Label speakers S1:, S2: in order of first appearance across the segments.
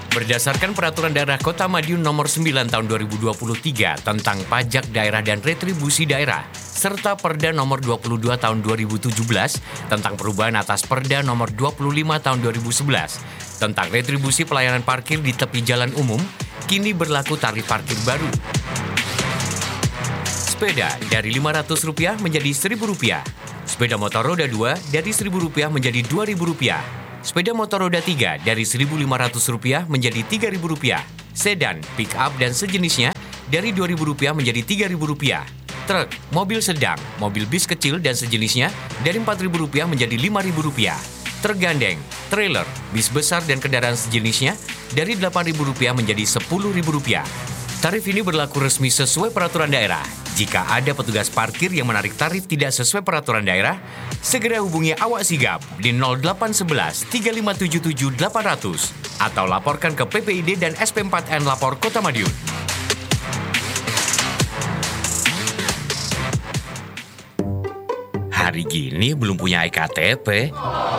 S1: Berdasarkan Peraturan Daerah Kota Madiun Nomor 9 Tahun 2023 tentang pajak daerah dan retribusi daerah, serta Perda Nomor 22 Tahun 2017 tentang perubahan atas Perda Nomor 25 Tahun 2011 tentang retribusi pelayanan parkir di tepi jalan umum, kini berlaku tarif parkir baru. Sepeda dari Rp500 menjadi Rp1.000. Sepeda motor roda 2 dari Rp1.000 menjadi Rp2.000. Sepeda motor roda 3 dari Rp1.500 menjadi Rp3.000. Sedan, pick up dan sejenisnya dari Rp2.000 menjadi Rp3.000. Truk, mobil sedang, mobil bis kecil dan sejenisnya dari Rp4.000 menjadi Rp5.000. Truk gandeng, trailer, bis besar dan kendaraan sejenisnya dari Rp8.000 menjadi Rp10.000. Tarif ini berlaku resmi sesuai peraturan daerah. Jika ada petugas parkir yang menarik tarif tidak sesuai peraturan daerah, segera hubungi awak sigap di 0811 3577 800 atau laporkan ke PPID dan SP4N Lapor Kota Madiun. Hari gini belum punya EKTP.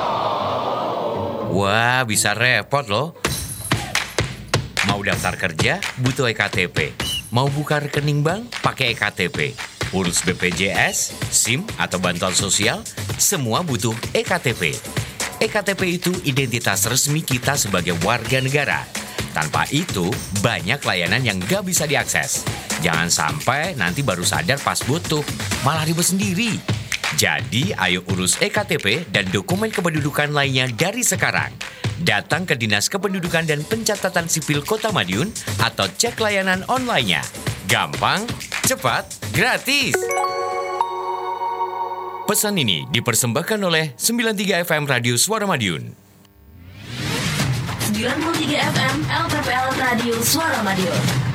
S1: Wah, bisa repot loh. Mau daftar kerja, butuh EKTP. Mau buka rekening bank, pakai EKTP. Urus BPJS, SIM, atau bantuan sosial, semua butuh EKTP. EKTP itu identitas resmi kita sebagai warga negara. Tanpa itu, banyak layanan yang nggak bisa diakses. Jangan sampai nanti baru sadar pas butuh, malah ribet sendiri. Jadi, ayo urus EKTP dan dokumen kependudukan lainnya dari sekarang. Datang ke Dinas Kependudukan dan Pencatatan Sipil Kota Madiun atau cek layanan online-nya. Gampang, cepat, gratis. Pesan ini dipersembahkan oleh 93 FM Radio Suara Madiun.
S2: 93 FM LPPL Radio Suara Madiun.